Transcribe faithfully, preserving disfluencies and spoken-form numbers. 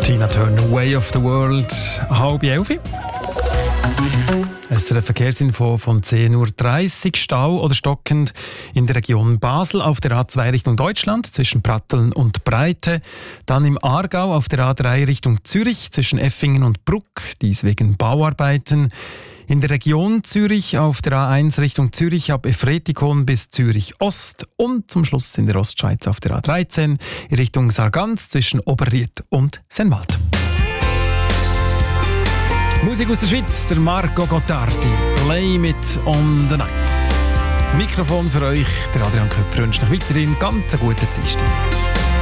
Tina Turner, Way of the World, halb elf. Es ist eine Verkehrsinfo von zehn Uhr dreißig. Stau oder stockend in der Region Basel auf der A zwei Richtung Deutschland zwischen Pratteln und Breite. Dann im Aargau auf der A drei Richtung Zürich zwischen Effingen und Bruck, dies wegen Bauarbeiten. In der Region Zürich auf der A eins Richtung Zürich ab Efretikon bis Zürich Ost und zum Schluss in der Ostschweiz auf der A dreizehn in Richtung Sargans zwischen Oberried und Sennwald. Musik aus der Schweiz, der Marco Gottardi, Blame It on the Night. Mikrofon für euch, der Adrian Köpfer, wünscht euch weiterhin ganz eine gute Zeit.